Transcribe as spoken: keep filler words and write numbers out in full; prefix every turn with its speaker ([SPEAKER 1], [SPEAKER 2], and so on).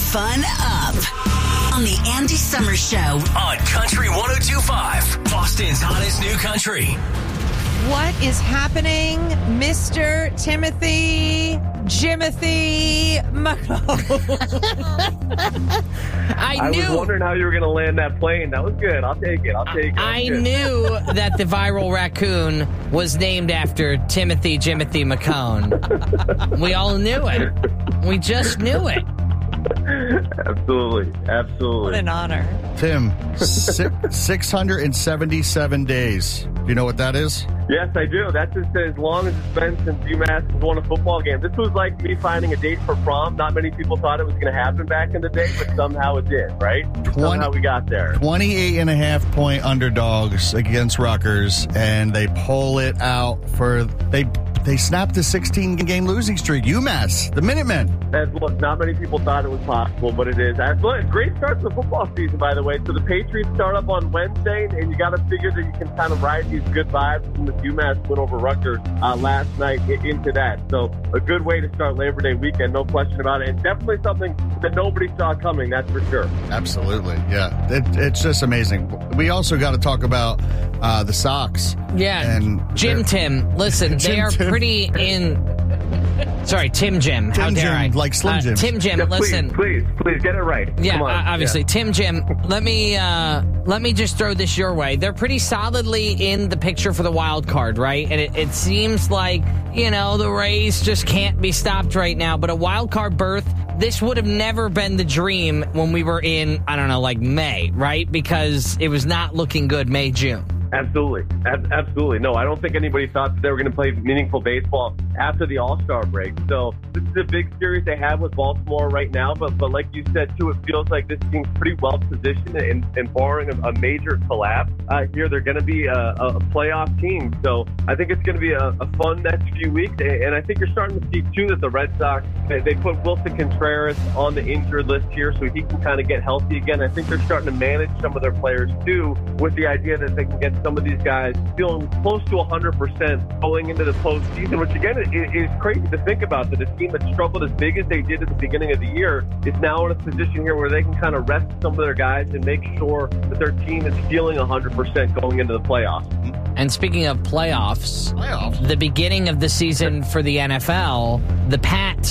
[SPEAKER 1] fun up on the Andy Summers Show
[SPEAKER 2] on Country one oh two point five, Boston's hottest new country.
[SPEAKER 3] What is happening, Mister Timothy Jimothy McCone? I
[SPEAKER 4] I
[SPEAKER 3] knew.
[SPEAKER 4] was wondering how you were going to land that plane. That was good. I'll take it. I'll take it.
[SPEAKER 5] I
[SPEAKER 4] Good.
[SPEAKER 5] knew that the viral raccoon was named after Timothy Jimothy McCone. We all knew it. We just knew it.
[SPEAKER 4] Absolutely. Absolutely.
[SPEAKER 3] What an honor.
[SPEAKER 6] Tim, si- six hundred seventy-seven days. Do you know what that is?
[SPEAKER 4] Yes, I do. That's just as long as it's been since UMass has won a football game. This was like me finding a date for prom. Not many people thought it was going to happen back in the day, but somehow it did, right? Somehow we got there.
[SPEAKER 6] twenty-eight and a half point underdogs against Rutgers, and they pull it out for they they snapped a sixteen game losing streak. UMass, the Minutemen.
[SPEAKER 4] And look, not many people thought it was possible, but it is. Absolutely. Great start to the football season, by the way. So the Patriots start up on Wednesday, and you got to figure that you can kind of ride these good vibes from the UMass win over Rutgers uh, last night into that. So a good way to start Labor Day weekend, no question about it. And definitely something that nobody saw coming, that's for sure.
[SPEAKER 6] Absolutely, yeah. It, it's just amazing. We also got to talk about uh, the Sox.
[SPEAKER 5] Yeah,
[SPEAKER 6] and
[SPEAKER 5] Jim Tim, listen,
[SPEAKER 6] Jim
[SPEAKER 5] they are
[SPEAKER 6] Tim.
[SPEAKER 5] pretty in... Sorry, Tim Jim. How
[SPEAKER 6] Tim
[SPEAKER 5] dare
[SPEAKER 6] Jim,
[SPEAKER 5] I?
[SPEAKER 6] like Slim
[SPEAKER 5] Uh,
[SPEAKER 6] Jim.
[SPEAKER 5] Tim Jim,
[SPEAKER 4] Yeah,
[SPEAKER 5] listen.
[SPEAKER 4] Please, please, please get it right.
[SPEAKER 5] Yeah,
[SPEAKER 4] Come on.
[SPEAKER 5] uh, obviously.
[SPEAKER 4] Yeah.
[SPEAKER 5] Tim Jim, let me uh, let me just throw this your way. They're pretty solidly in the picture for the wild card, right? And it, it seems like, you know, the Rays just can't be stopped right now. But a wild card berth, this would have never been the dream when we were in, I don't know, like May, right? Because it was not looking good May, June.
[SPEAKER 4] Absolutely. Ab- absolutely. No, I don't think anybody thought that they were going to play meaningful baseball after the All-Star break. So this is a big series they have with Baltimore right now. But but like you said, too, it feels like this team's pretty well positioned, and, and barring a, a major collapse uh, here, they're going to be a, a playoff team. So I think it's going to be a, a fun next few weeks. And I think you're starting to see, too, that the Red Sox, they, they put Wilson Contreras on the injured list here so he can kind of get healthy again. I think they're starting to manage some of their players, too, with the idea that they can get some of these guys feeling close to one hundred percent going into the postseason, which again is, is crazy to think about, that a team that struggled as big as they did at the beginning of the year is now in a position here where they can kind of rest some of their guys and make sure that their team is feeling one hundred percent going into the playoffs.
[SPEAKER 5] And speaking of playoffs,
[SPEAKER 6] Playoffs?
[SPEAKER 5] the beginning of the season for the N F L, the Pats